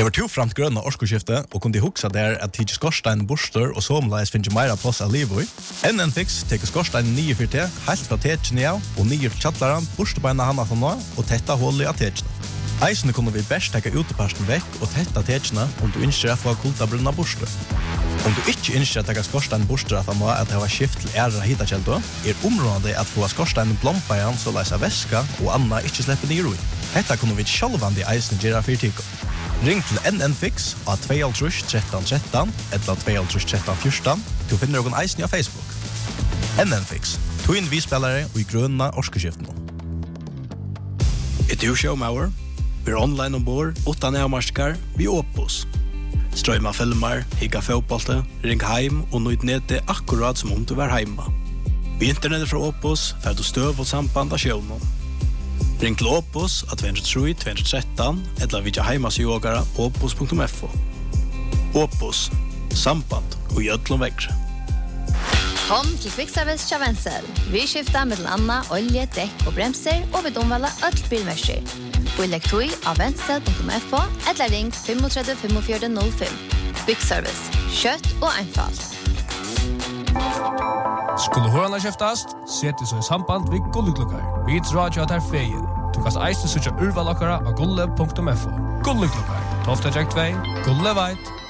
Det var to framt grønne årskoskifte, og kunne huksa der at tidlig skorstein borster og somleis finnes meira plass av livet i. NN Fix teker skorstein 9-4T, helt fra tekene av, og 9 til kjattleren, borstebeina hana fra nå, og tetta hullet av tekene. Eisene kunne vi best teka uteparsten vekk og tetta tekene om du ønsker å få kultabrunna borster. Om du ikke ønsker å teka skorstein borster at han må at det var skift til ære hitakjeldo, området at få skorstein blompa igjen så leis av væska og anna ikke slipper ned i. Dette kunne vi sjálvandi eisene gjøre for tiko. Ring til NN Fix av 21313 eller 21314. Du finner noen eisen i Facebook. NN Fix. Twin V-spillere og i grønne årskoskiftene. Et showmauer. Vi er online ombord, 8 nærmarskar, vi Opus. Strøyma filmer, higga fotbollte, ring heim og nøyd nede akkurat som om du var heima. Vi internettet fra Opus, fer du støv og samband av sjøvnen. Ring til Opus av 203-213 eller vidja heimasjogara opus.fo. Opus. Samband og i ødlom vekk. Kom til Kvickservice Chavensel. Vi skifter mellom anna, olje, dekk og bremser, og vi omvalder alt bilmersker. Og legg tog av vensel.fo eller ring 35 45 05. Kvickservice. Kjøtt og einfalt. Skulle hørende kjeftast, sette så i samband ved Gulleklokkar. Vi tror at jeg feien. Du kan eisen søke urvalokkara av gulle.fo. Gulleklokkar. Tofta Jack 2, Gulle Veit.